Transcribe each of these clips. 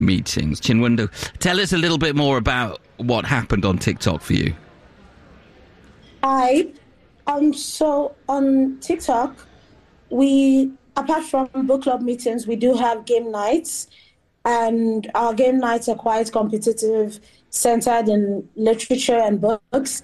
meetings. Chinwendu, tell us a little bit more about what happened on TikTok for you. Hi. So on TikTok, apart from book club meetings, we do have game nights, and our game nights are quite competitive, centered in literature and books.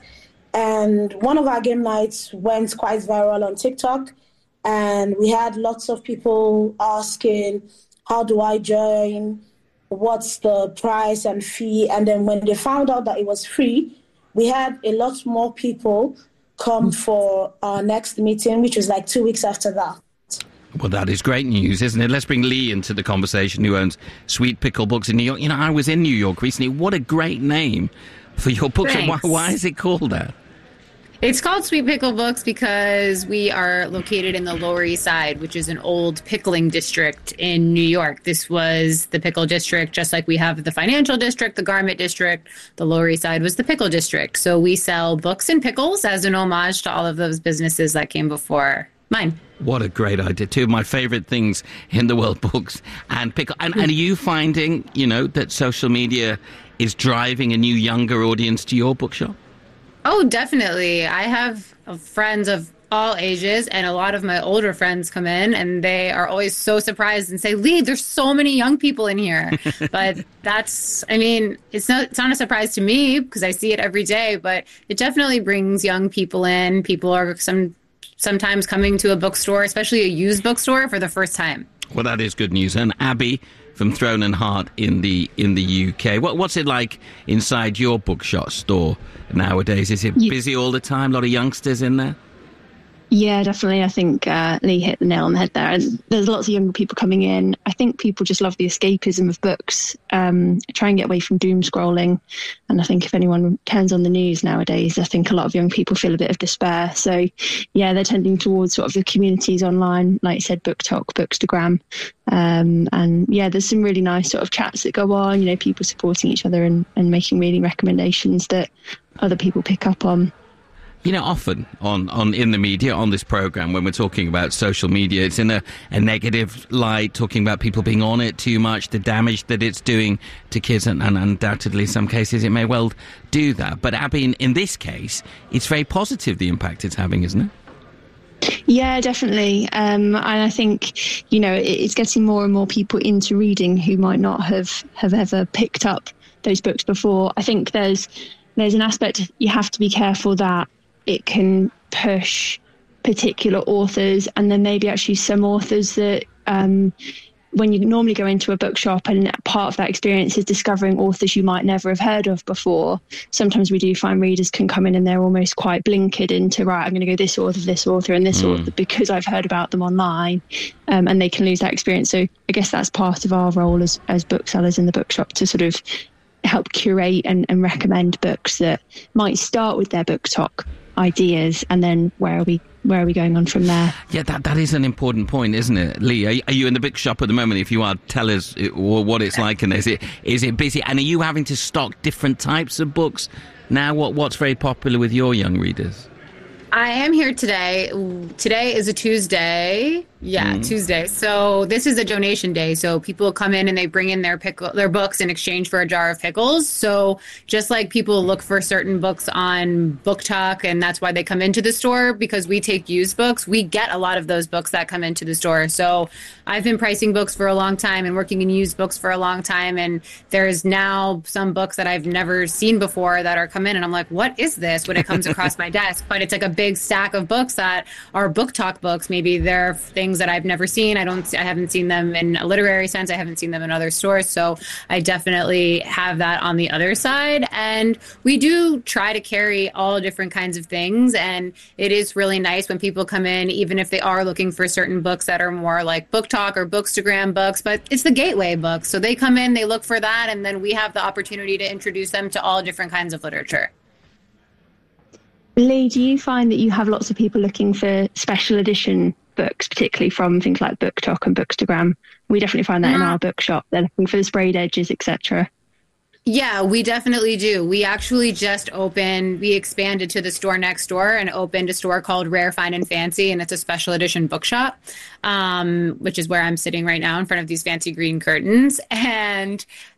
And one of our game nights went quite viral on TikTok, and we had lots of people asking, how do I join? What's the price and fee? And then when they found out that it was free, we had a lot more people come for our next meeting, which was like 2 weeks after that. Well, that is great news, isn't it? Let's bring Lee into the conversation, who owns Sweet Pickle Books in New York. You know, I was in New York recently. What a great name for your book. Why is it called that? It's called Sweet Pickle Books because we are located in the Lower East Side, which is an old pickling district in New York. This was the pickle district, just like we have the financial district, the garment district. The Lower East Side was the pickle district. So we sell books and pickles as an homage to all of those businesses that came before mine. What a great idea. Two of my favorite things in the world, books and pickle. And are you finding, you know, that social media is driving a new younger audience to your bookshop? Oh, definitely. I have friends of all ages, and a lot of my older friends come in and they are always so surprised and say, Lee, there's so many young people in here. But it's not a surprise to me because I see it every day, but it definitely brings young people in. People are sometimes coming to a bookstore, especially a used bookstore, for the first time. Well, that is good news. And Abby from Throne and Heart in the UK. What's it like inside your bookshop store nowadays? Is it busy all the time? A lot of youngsters in there? Yeah, definitely. I think Lee hit the nail on the head there. And there's lots of younger people coming in. I think people just love the escapism of books, try and get away from doom scrolling. And I think if anyone turns on the news nowadays, I think a lot of young people feel a bit of despair. So, yeah, they're tending towards sort of the communities online, like you said, BookTok, Bookstagram. And, yeah, there's some really nice sort of chats that go on, you know, people supporting each other and making really recommendations that other people pick up on. You know, often on in the media, on this programme, when we're talking about social media, it's in a negative light, talking about people being on it too much, the damage that it's doing to kids, and undoubtedly in some cases it may well do that. But Abby, in this case, it's very positive, the impact it's having, isn't it? Yeah, definitely. And I think, you know, it's getting more and more people into reading who might not have ever picked up those books before. I think there's an aspect you have to be careful that it can push particular authors, and then maybe actually some authors that when you normally go into a bookshop and part of that experience is discovering authors you might never have heard of before, sometimes we do find readers can come in and they're almost quite blinkered into, right, I'm going to go this author and this author because I've heard about them online, and they can lose that experience. So I guess that's part of our role as booksellers in the bookshop, to sort of help curate and recommend books that might start with their BookTok ideas, and then where are we going on from there? Yeah, that is an important point, isn't it, Lee? Are you in the bookshop at the moment? If you are, tell us what it's like, and is it busy? And are you having to stock different types of books now? What's very popular with your young readers? I am here today. Today is a Tuesday. Yeah, Tuesday. So this is a donation day. So people come in and they bring in their books in exchange for a jar of pickles. So just like people look for certain books on BookTok, and that's why they come into the store, because we take used books, we get a lot of those books that come into the store. So I've been pricing books for a long time and working in used books for a long time. And there's now some books that I've never seen before that are come in, and I'm like, what is this when it comes across my desk? But it's like a big stack of books that are BookTok books. Maybe they're things that I've never seen. I haven't seen them in a literary sense. I haven't seen them in other stores. So I definitely have that on the other side. And we do try to carry all different kinds of things. And it is really nice when people come in, even if they are looking for certain books that are more like BookTok or Bookstagram books, but it's the gateway books. So they come in, they look for that, and then we have the opportunity to introduce them to all different kinds of literature. Lee, do you find that you have lots of people looking for special edition books, particularly from things like BookTok and Bookstagram? We definitely find that in our bookshop. They're looking for the sprayed edges, etc. Yeah, we definitely do. We actually we expanded to the store next door and opened a store called Rare, Fine, and Fancy, and it's a special edition bookshop, which is where I'm sitting right now in front of these fancy green curtains. And